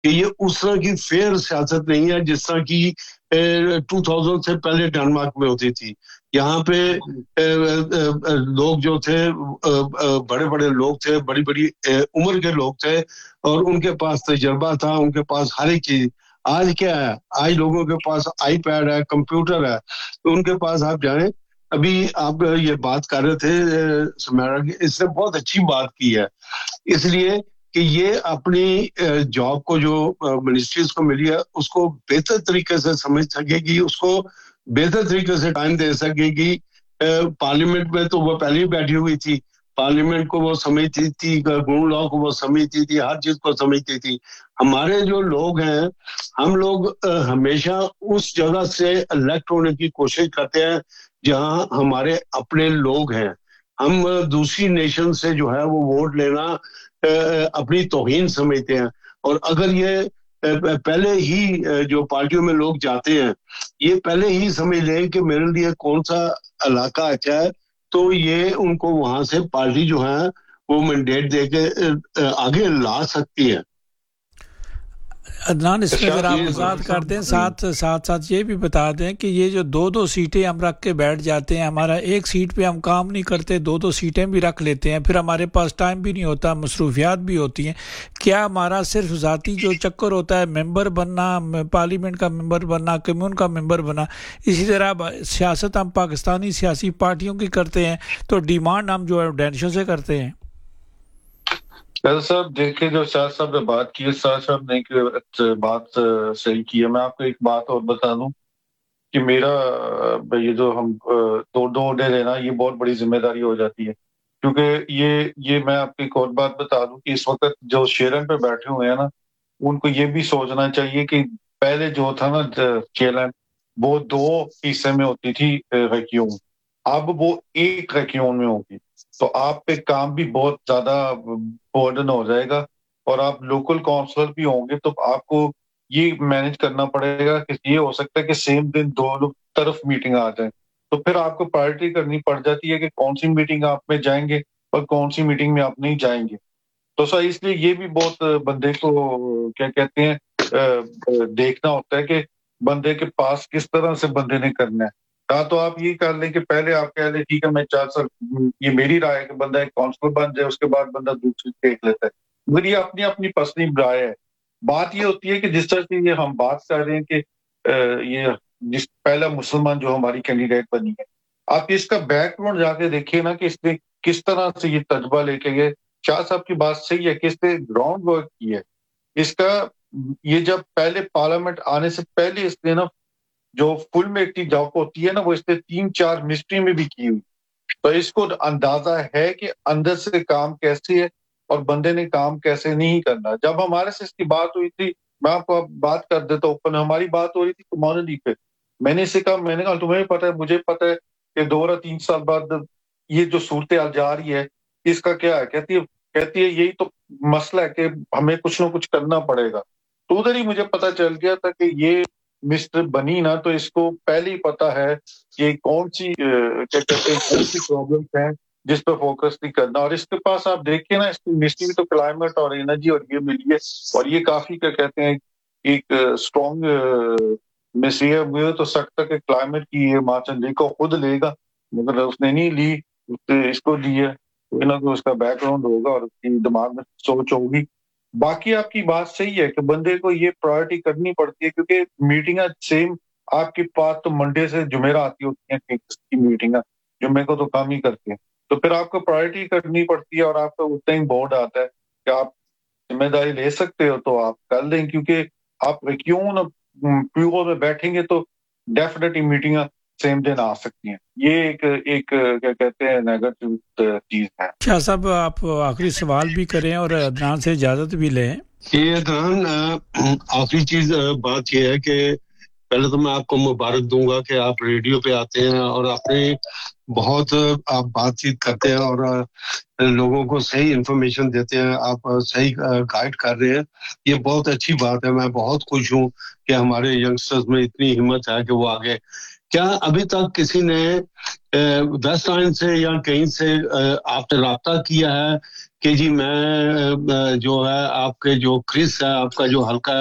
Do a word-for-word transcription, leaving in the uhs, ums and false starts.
کہ یہ اس طرح کی فیئر سیاست نہیں ہے جس طرح کی ٹو تھاؤزینڈ سے پہلے ڈنمارک میں ہوتی تھی. یہاں پہ لوگ جو تھے بڑے بڑے لوگ تھے, بڑی بڑی عمر کے لوگ تھے, اور ان کے پاس تجربہ تھا, ان کے پاس ہر ایک چیز. آج کیا ہے, آج لوگوں کے پاس آئی پیڈ ہے, کمپیوٹر ہے, تو ان کے پاس آپ جانیں, ابھی آپ یہ بات کر رہے تھے سمیرا کی, اس نے بہت اچھی بات کی ہے, اس لیے کہ یہ اپنی جاب کو جو منسٹریز کو ملی ہے اس کو بہتر طریقے سے سمجھ سکے گی, اس کو بہتر طریقے سے ٹائم دے سکے گی. پارلیمنٹ میں تو وہ پہلے ہی بیٹھی ہوئی تھی, پارلیمنٹ کو وہ سمجھتی تھی, رول لا کو وہ سمجھتی تھی, ہر چیز کو سمجھتی تھی. ہمارے جو لوگ ہیں, ہم لوگ ہمیشہ اس جگہ سے الیکٹ ہونے کی کوشش کرتے ہیں جہاں ہمارے اپنے لوگ ہیں. ہم دوسری نیشن سے جو ہے وہ ووٹ لینا اپنی توہین سمجھتے ہیں, اور اگر یہ پہلے ہی جو پارٹیوں میں لوگ جاتے ہیں یہ پہلے ہی سمجھ لیں کہ میرے لیے کون سا علاقہ اچھا ہے, تو یہ ان کو وہاں سے پارٹی جو ہے وہ مینڈیٹ دے کے آگے لا سکتی ہے. عدنان, اس میں اگر آپ وضاحت کر دیں, ساتھ ساتھ ساتھ یہ بھی بتا دیں کہ یہ جو دو دو سیٹیں ہم رکھ کے بیٹھ جاتے ہیں, ہمارا ایک سیٹ پہ ہم کام نہیں کرتے, دو دو سیٹیں بھی رکھ لیتے ہیں, پھر ہمارے پاس ٹائم بھی نہیں ہوتا, مصروفیات بھی ہوتی ہیں. کیا ہمارا صرف ذاتی جو چکر ہوتا ہے ممبر بننا, پارلیمنٹ کا ممبر بننا, کمیون کا ممبر بننا, اسی طرح سیاست ہم پاکستانی سیاسی پارٹیوں کی کرتے ہیں تو ڈیمانڈ ہم جو ہے ڈینشوں سے کرتے ہیں؟ شاہ صاحب دیکھیں, جو شاہ صاحب نے بات کی ہے, شاہ صاحب نے بات صحیح کی ہے. میں آپ کو ایک بات اور بتا دوں کہ میرا یہ جو ہم دو دو اڈے لینا, یہ بہت بڑی ذمہ داری ہو جاتی ہے, کیونکہ یہ یہ میں آپ کو ایک اور بات بتا دوں کہ اس وقت جو شیرن پہ بیٹھے ہوئے ہیں نا, ان کو یہ بھی سوچنا چاہیے کہ پہلے جو تھا نا چیلن, وہ دو حصے میں ہوتی تھی ریکیون, اب وہ ایک ریکیون میں ہوگی, تو آپ پہ کام بھی بہت زیادہ برڈن ہو جائے گا, اور آپ لوکل کونسلر بھی ہوں گے تو آپ کو یہ مینج کرنا پڑے گا کہ یہ ہو سکتا ہے کہ سیم دن دو طرف میٹنگ آ جائیں, تو پھر آپ کو پرائرٹی کرنی پڑ جاتی ہے کہ کون سی میٹنگ آپ میں جائیں گے اور کون سی میٹنگ میں آپ نہیں جائیں گے. تو سر اس لیے یہ بھی بہت بندے کو کیا کہتے ہیں دیکھنا ہوتا ہے کہ بندے کے پاس کس طرح سے بندے نے کرنا ہے. کہا تو آپ یہ کر لیں کہ پہلے آپ کہہ لیں ٹھیک ہے میں چار سال, یہ میری رائے ہے کہ بندہ ایک کونسلر بن جائے, اس کے بعد بندہ دوسری دیکھ لیتا ہے, مگر یہ اپنی اپنی پرسنل رائے ہے. بات یہ ہوتی ہے کہ جس طرح سے یہ ہم بات کر رہے ہیں کہ یہ جس پہلا مسلمان جو ہماری کینڈیڈیٹ بنی ہے, آپ اس کا بیک گراؤنڈ جا کے دیکھیے نا کہ اس نے کس طرح سے یہ تجربہ لے کے گئے. شاہ صاحب کی بات صحیح ہے کہ اس نے گراؤنڈ ورک کی ہے. اس کا یہ جب پہلے پارلیمنٹ آنے سے پہلے اس نے نا جو فل میٹ کی جاب ہوتی ہے نا, وہ اس نے تین چار مسٹری میں بھی کی ہوئی, تو اس کو اندازہ ہے کہ اندر سے کام کیسے ہے اور بندے نے کام کیسے نہیں کرنا. جب ہمارے سے اس کی بات ہوئی تھی, میں آپ کو بات کر دیتا ہوں, اوپن ہماری بات ہو رہی تھی کمانڈی پہ, میں نے اسے کہا, میں نے کہا تمہیں پتہ ہے, مجھے پتہ ہے کہ دو یا تین سال بعد یہ جو صورتحال جا رہی ہے اس کا کیا ہے. کہتی ہے کہتی ہے یہی تو مسئلہ ہے کہ ہمیں کچھ نہ کچھ کرنا پڑے گا. تو ادھر ہی مجھے پتہ چل گیا تھا کہ یہ مسٹر بنی نا, تو اس کو پہلے ہی پتہ ہے کہ کون سی کیا کہتے ہیں کون سی پرابلمس ہیں جس پہ فوکس نہیں کرنا. اور اس کے پاس آپ دیکھیں نا, اس کی مسٹری بھی تو کلائمیٹ اور انرجی اور یہ ملی ہے, اور یہ کافی کیا کہتے ہیں ایک اسٹرانگ مسٹری ہے. مجھے تو سکتا کہ کلائمیٹ کی یہ مارچن لے کو خود لے گا, مگر اس نے نہیں لی, اس کو دی ہے. کوئی نہ کوئی اس کا بیک گراؤنڈ ہوگا اور اس کی دماغ میں سوچ ہوگی. باقی آپ کی بات صحیح ہے کہ بندے کو یہ پرائرٹی کرنی پڑتی ہے, کیونکہ میٹنگیں سیم آپ کے پاس تو منڈے سے جمعرات آتی ہوتی ہیں کی میٹنگیں, جمعے کو تو کام ہی کرتے ہیں, تو پھر آپ کو پرائرٹی کرنی پڑتی ہے, اور آپ کا اتنا ہی بورڈ آتا ہے کہ آپ ذمہ داری لے سکتے ہو تو آپ کر لیں, کیونکہ آپ کیوں نہ پیو میں بیٹھیں گے تو ڈیفینیٹلی میٹنگیں سیم دن آ سکتی ہیں. یہ ایک ایک کیا کہتے ہیں نیگیٹو چیز ہے. شاہ صاحب آپ آخری سوال بھی کریں اور عدنان سے اجازت بھی لیں. یہ عدنان آخری چیز بات یہ ہے کہ پہلے تو میں آپ کو مبارک دوں گا کہ آپ ریڈیو پہ آتے ہیں اور اپنے بہت آپ بات چیت کرتے ہیں اور لوگوں کو صحیح انفارمیشن دیتے ہیں, آپ صحیح گائیڈ کر رہے ہیں. یہ بہت اچھی بات ہے. میں بہت خوش ہوں کہ ہمارے ینگسٹرز میں اتنی ہمت ہے کہ وہ آگے کیا ابھی تک کسی نے ویسٹ لائن سے یا کہیں سے آپ نے رابطہ کیا ہے کہ جی میں جو ہے آپ کے جو کرس ہے آپ کا جو حلقہ ہے